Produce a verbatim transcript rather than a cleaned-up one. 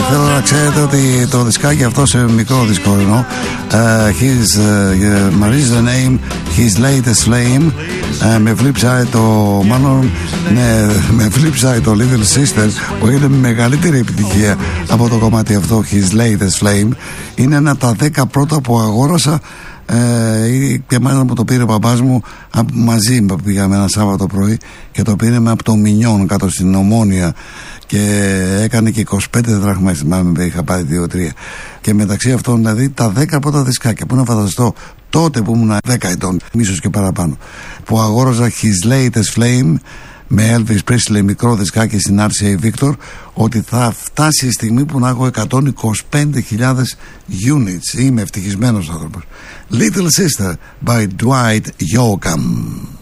θέλω να ξέρετε ότι το δισκάκι αυτό σε μικρό δίσκο εννοώ, uh, his uh, Marie's the name, his latest flame, uh, με flip side το μάλλον ναι, με flip side το Little Sister, που είναι μεγαλύτερη επιτυχία από το κομμάτι αυτό, his latest flame. Είναι ένα από τα δέκα πρώτα που αγόρασα. Ε, και μάλιστα μου το πήρε ο μπαμπάς μου, μαζί πήγαμε ένα Σάββατο πρωί και το πήρε με από το Μινιόν κάτω στην Ομόνια και έκανε και είκοσι πέντε δραχμές, θυμάμαι, είχα πάρει δύο τρία, και μεταξύ αυτών δηλαδή τα δέκα πρώτα δισκάκια που να φανταστώ τότε που ήμουν δέκα ετών, ίσως και παραπάνω, που αγόραζα his latest flame με Elvis Presley, μικρό δισκάκι στην αρ σι έι Victor, ότι θα φτάσει η στιγμή που να έχω εκατόν είκοσι πέντε χιλιάδες units. Είμαι ευτυχισμένος άνθρωπος. Little Sister by Dwight Yoakam.